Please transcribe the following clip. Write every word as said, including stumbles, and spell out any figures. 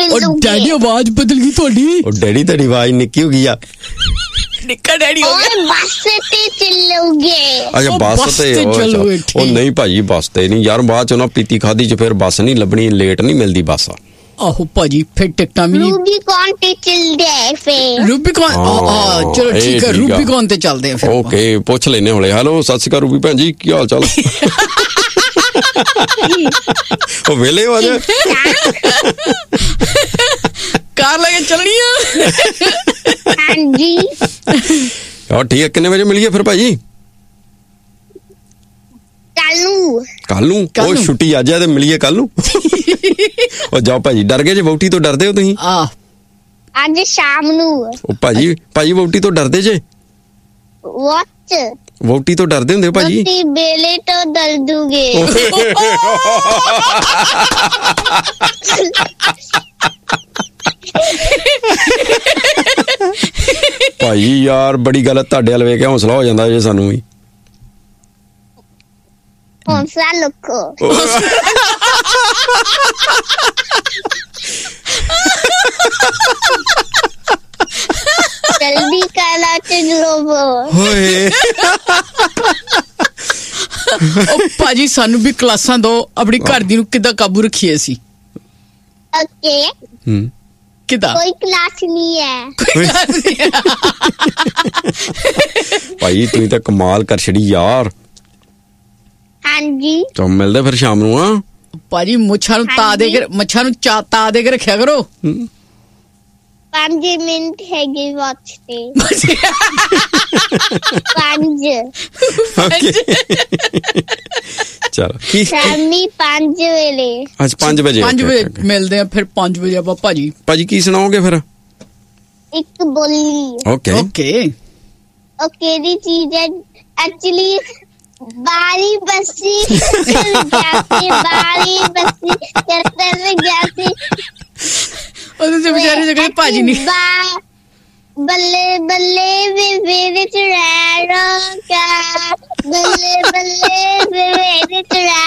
Daddy आवाज बदल गई थोड़ी। डैडी तेरी आवाज निक्की हो गई आ। निक्का डैडी हो गया। बस ते चलोगे। अच्छा बस ते चलोगे। ओ नहीं भाजी बस ते नहीं यार, बाद च ना पीती खादी च फिर बस नहीं लभनी, लेट नहीं मिलती बस। आहो भाजी फिर टिकटा भी रूबीकॉन ते चलदे फिर। रूबीकॉन चलो ठीक है, रूबीकॉन ते चलदे हैं फिर। ओके पूछ लेने होले। हेलो सत श्री अकाल रूबी भैन जी, की हाल चाल? ओ वेले हो जा कार लेके चलनी है। हां जी और ठीक है, कितने बजे मिलिए फिर भाजी? कालू कालू ओ छुट्टी आ जाए तो मिलिए कालू। और जाओ भाजी, डर गए जे वोटी तो डरदे हो तुसीं? आ आज शाम नू। ओ भाजी भाजी वोटी तो डरदे जे? व्हाट वोटी तो डरदे हुंदे भाजी? वोटी बेले तो डर दूंगे। भाई यार बड़ी गल है, तुहाडे अल वेख के हौसला हो जांदा जे सानू भी। हौसला रखो। जल्दी करा चलो होए। ओ भाजी सानू भी क्लासां दो, अपनी घर दी नू किदां काबू रखीए सी? ओके हम्म किदां? कोई क्लास नहीं है। भाई तू तो कमाल कर छड़ी यार। हाँ जी तो मिलदे फिर शाम नू। हां भाजी मुच्छां नू ता दे के मच्छां नू चा ता दे के रखिया करो। पांच मिनट हैगे वाचते। पांच चलो शामी पांच वेले। अच्छा पांच बजे पांच बजे मिलते हैं फिर। पांच बजे आप भाजी भाजी की सुनाओगे फिर? एक बोली। ओके ओके ओके दी चीज है एक्चुअली बारी बसी जाती बारी बसी करते में जाती। ਉਹਦੇ ਤੇ ਵਿਚਾਰੇ ਜਿਹੜੇ ਭਾਜੀ ਨਹੀਂ ਬੱਲੇ ਬੱਲੇ ਵੇ ਵੇ ਚੜਾ ਕਾ ਬੱਲੇ ਬੱਲੇ ਵੇ ਵੇ ਚੜਾ